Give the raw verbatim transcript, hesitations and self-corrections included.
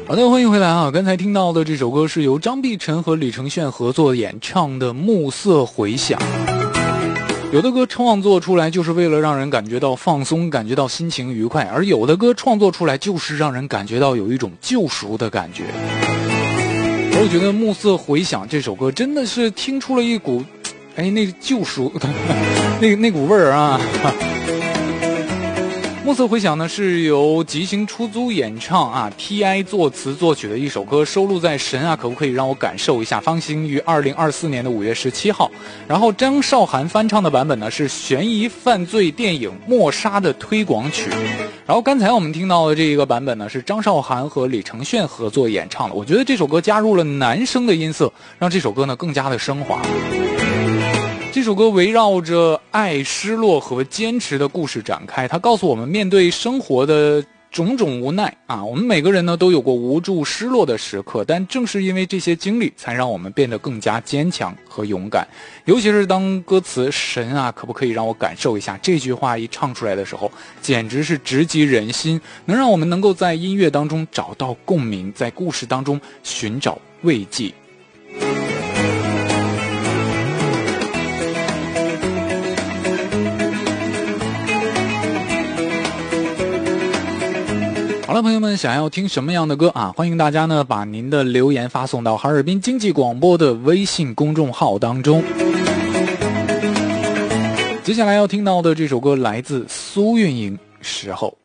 好的，欢迎回来啊！刚才听到的这首歌是由张碧晨和李承铉合作演唱的《暮色回响》。有的歌创作出来就是为了让人感觉到放松，感觉到心情愉快，而有的歌创作出来就是让人感觉到有一种救赎的感觉。我觉得《暮色回响》这首歌真的是听出了一股，哎，那个救赎，那那股味儿啊！暮色回响呢是由即兴出租演唱啊 T I 作词作曲的一首歌，收录在《神啊可不可以让我感受一下》，发行于二零二四年的五月十七号。然后张韶涵翻唱的版本呢是悬疑犯罪电影《默杀》的推广曲。然后刚才我们听到的这一个版本呢是张韶涵和李承铉合作演唱的。我觉得这首歌加入了男声的音色，让这首歌呢更加的升华。这首歌围绕着爱、失落和坚持的故事展开，它告诉我们面对生活的种种无奈啊，我们每个人呢都有过无助、失落的时刻，但正是因为这些经历，才让我们变得更加坚强和勇敢。尤其是当歌词"神啊，可不可以让我感受一下"这句话一唱出来的时候，简直是直击人心，能让我们能够在音乐当中找到共鸣，在故事当中寻找慰藉。好了，朋友们，想要听什么样的歌啊？欢迎大家呢把您的留言发送到哈尔滨经济广播的微信公众号当中。接下来要听到的这首歌来自苏运莹，《时候》。